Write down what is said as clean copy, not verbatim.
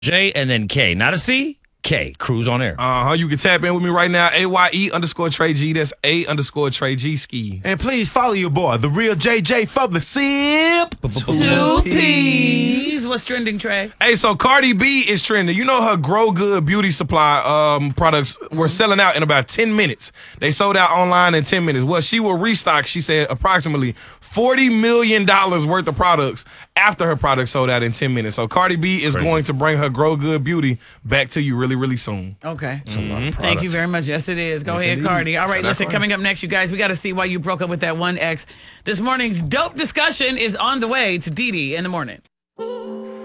J and then K. Not a C, K. Cruise on air. You can tap in with me right now. AYE_Trey G. That's A_Trey G ski. And please follow your boy, the real JJ from the Sip. 2 P's. What's trending, Trey? Hey, so Cardi B is trending. You know her Grow Good beauty supply products were selling out in about 10 minutes. They sold out online in 10 minutes. Well, she will restock, she said, approximately $40 million worth of products after her products sold out in 10 minutes. So Cardi B is going to bring her Grow Good beauty back to you really, really soon. Okay. Thank you very much. Yes, it is. Go ahead, Cardi. All right, listen, coming up next, you guys, we got to see why you broke up with that one ex. This morning's dope discussion is on the way. It's Dee Dee in the morning.